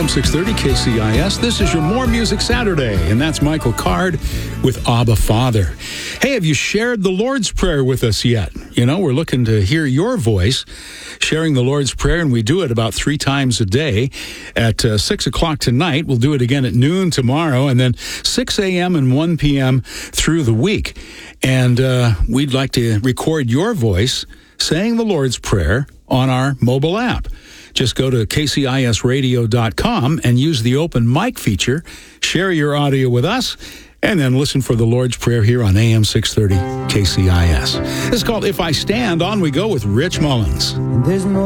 AM 630 KCIS. This is your More Music Saturday, and that's Michael Card with Abba Father. Hey, have you shared the Lord's Prayer with us yet? You know, we're looking to hear your voice sharing the Lord's Prayer, and we do it about 3 times a day at 6 o'clock tonight. We'll do it again at noon tomorrow, and then 6 a.m. and 1 p.m. through the week. And we'd like to record your voice saying the Lord's Prayer on our mobile app. Just go to kcisradio.com and use the open mic feature, share your audio with us, and then listen for the Lord's Prayer here on AM 630 KCIS. It's called If I Stand. On we go with Rich Mullins. There's no